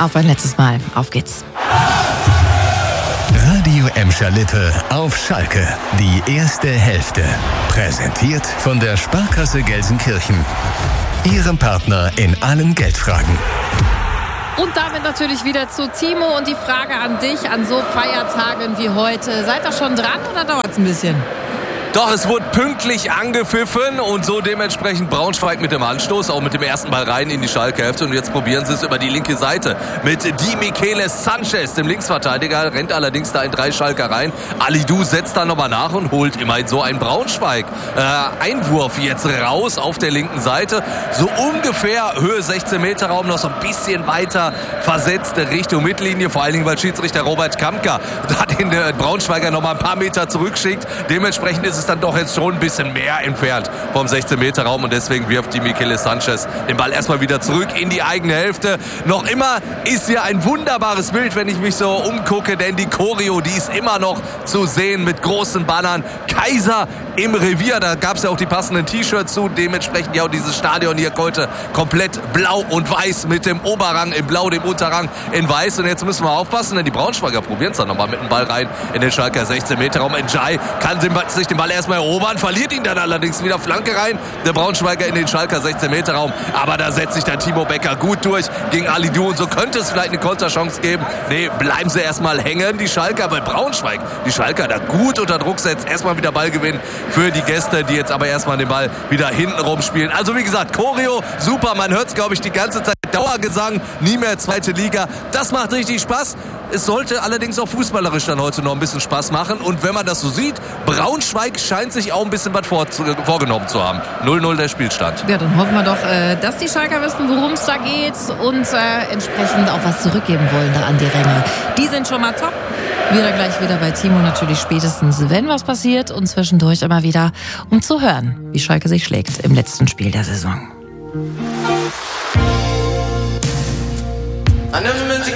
Auf ein letztes Mal. Auf geht's. Radio Emscher Lippe auf Schalke. Die erste Hälfte. Präsentiert von der Sparkasse Gelsenkirchen. Ihrem Partner in allen Geldfragen. Und damit natürlich wieder zu Timo und die Frage an dich an so Feiertagen wie heute. Seid ihr schon dran oder dauert es ein bisschen? Doch, es wurde pünktlich angepfiffen und so dementsprechend Braunschweig mit dem Anstoß, auch mit dem ersten Ball rein in die Schalke-Hälfte. Und jetzt probieren sie es über die linke Seite mit Di Michele Sanchez, dem Linksverteidiger, rennt allerdings da in 3 Schalker rein. Alidou setzt da nochmal nach und holt immerhin so einen Braunschweig. Einwurf jetzt raus auf der linken Seite, so ungefähr Höhe 16-Meter-Raum, noch so ein bisschen weiter versetzt Richtung Mittellinie, vor allen Dingen, weil Schiedsrichter Robert Kampka da den Braunschweiger nochmal ein paar Meter zurückschickt. Dementsprechend ist es dann doch jetzt schon ein bisschen mehr entfernt vom 16-Meter-Raum und deswegen wirft die Michele Sanchez den Ball erstmal wieder zurück in die eigene Hälfte. Noch immer ist hier ein wunderbares Bild, wenn ich mich so umgucke, denn die Choreo, die ist immer noch zu sehen mit großen Bannern. Kaiser im Revier, da gab es ja auch die passenden T-Shirts zu, dementsprechend ja auch dieses Stadion hier heute komplett blau und weiß mit dem Oberrang in blau, dem Unterrang in weiß und jetzt müssen wir aufpassen, denn die Braunschweiger probieren es dann nochmal mit dem Ball rein in den Schalker 16-Meter-Raum. Njai kann sich den Ball erstmal erobern, verliert ihn dann allerdings wieder Flanke rein. Der Braunschweiger in den Schalker 16-Meter-Raum. Aber da setzt sich dann Timo Becker gut durch gegen Alidou und so könnte es vielleicht eine Konterchance geben. Nee, bleiben sie erstmal hängen, die Schalker, weil Braunschweig, die Schalker da gut unter Druck setzt. Erstmal wieder Ballgewinn für die Gäste, die jetzt aber erstmal den Ball wieder hinten rumspielen. Also wie gesagt, Choreo, super, man hört es glaube ich die ganze Zeit. Dauergesang, nie mehr zweite Liga. Das macht richtig Spaß. Es sollte allerdings auch fußballerisch dann heute noch ein bisschen Spaß machen. Und wenn man das so sieht, Braunschweig scheint sich auch ein bisschen was vorgenommen zu haben. 0-0 der Spielstand. Ja, dann hoffen wir doch, dass die Schalker wissen, worum es da geht und entsprechend auch was zurückgeben wollen da an die Ränger. Die sind schon mal top. Gleich wieder bei Timo natürlich spätestens, wenn was passiert und zwischendurch immer wieder, um zu hören, wie Schalke sich schlägt im letzten Spiel der Saison.